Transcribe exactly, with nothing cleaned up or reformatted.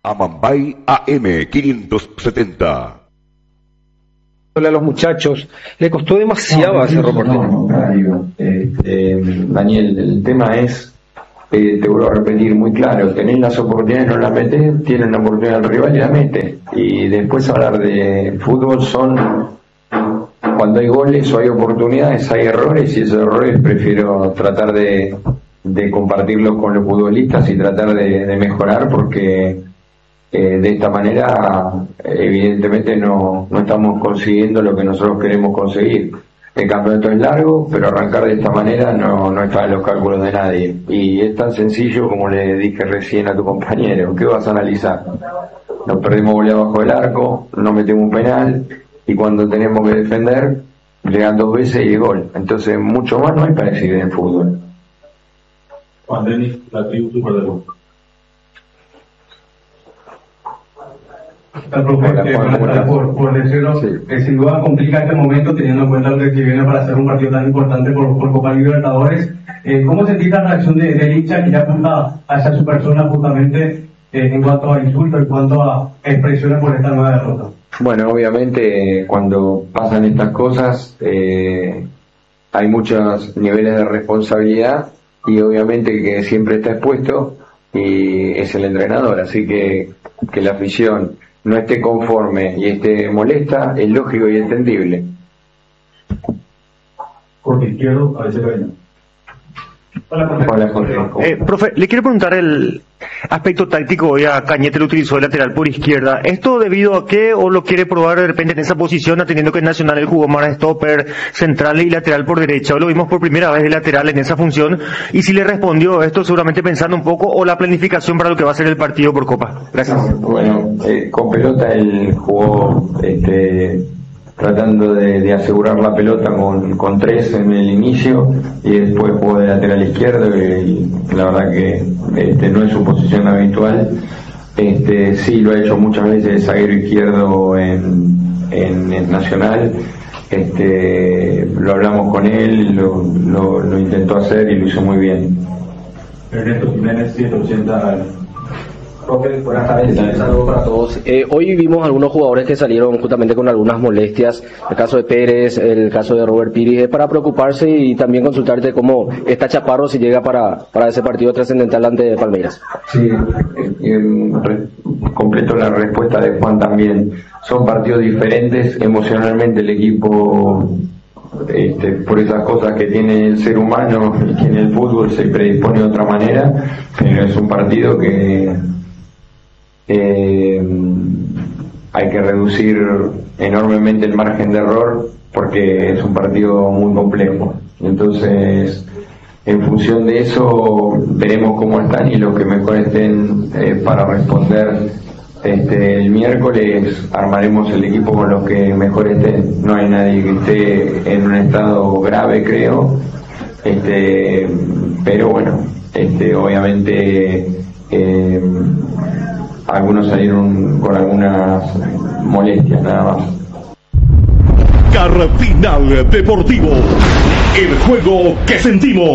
Amambay A M quinientos setenta. A los muchachos, le costó demasiado no, a Cerro Porteño. No, no, digo, este, Daniel, el tema es, eh, te vuelvo a repetir muy claro, tenés las oportunidades, no las metés, tienen la oportunidad del rival y la mete. Y después hablar de fútbol son, cuando hay goles o hay oportunidades, hay errores, y esos errores prefiero tratar de, de compartirlos con los futbolistas y tratar de, de mejorar, porque Eh, de esta manera evidentemente no, no estamos consiguiendo lo que nosotros queremos conseguir. El campeonato es largo, pero arrancar de esta manera no, no está en los cálculos de nadie, y es tan sencillo como le dije recién a tu compañero. ¿Qué vas a analizar? Nos perdemos goles abajo del arco, no metemos un penal, y cuando tenemos que defender llegan dos veces y es gol. Entonces mucho más no hay para decir en fútbol. Juan Denis, la tribu Super de Boca. Está profe, Hola, Juan, ¿cómo estás? por, por decirlo, Sí. eh, sin duda complica este momento, teniendo en cuenta lo que se viene para hacer un partido tan importante por, por Copa Libertadores. Eh, ¿Cómo sentís la reacción de, del hincha que ya apunta hacia su persona justamente eh, en cuanto a insultos, en cuanto a expresiones por esta nueva derrota? Bueno, obviamente cuando pasan estas cosas eh, hay muchos niveles de responsabilidad, y obviamente que siempre está expuesto y es el entrenador, así que que la afición no esté conforme y esté molesta es lógico y entendible. Corte izquierdo, a veces venga. Hola, profe. Hola, Jorge. Eh, profe, le quiero preguntar el aspecto táctico. Hoy a Cañete lo utilizó de lateral por izquierda. ¿Esto debido a qué, o lo quiere probar de repente en esa posición, teniendo que en Nacional él jugó más stopper, central y lateral por derecha? Hoy lo vimos por primera vez de lateral en esa función, y si le respondió esto seguramente pensando un poco, o la planificación para lo que va a ser el partido por Copa. Gracias. Bueno, eh, con pelota él jugó este, tratando de, de asegurar la pelota con, con tres en el inicio, y después jugó de lateral izquierdo, y, y la verdad que este, no es su posición habitual. Este, sí lo ha hecho muchas veces de zaguero izquierdo en, en, en Nacional. Este, lo hablamos con él, lo, lo, lo intentó hacer y lo hizo muy bien. Ernesto Jiménez, ciento ochenta. Profe, buenas tardes, un saludo para todos. Eh, hoy vimos algunos jugadores que salieron justamente con algunas molestias, el caso de Pérez, el caso de Robert Pires, eh, para preocuparse y también consultarte cómo está Chaparro si llega para, para ese partido trascendental ante Palmeiras. Sí, eh, eh, re- completo la respuesta de Juan también. Son partidos diferentes, emocionalmente el equipo, este, por esas cosas que tiene el ser humano y que en el fútbol se predispone de otra manera, pero es un partido que eh, hay que reducir enormemente el margen de error, porque es un partido muy complejo. Entonces, en función de eso veremos cómo están, y los que mejor estén eh, para responder este, el miércoles armaremos el equipo con los que mejor estén. No hay nadie que esté en un estado grave, creo, este, pero bueno, este, obviamente eh, algunos salieron con algunas molestias nada más. Carfinal Deportivo, el juego que sentimos.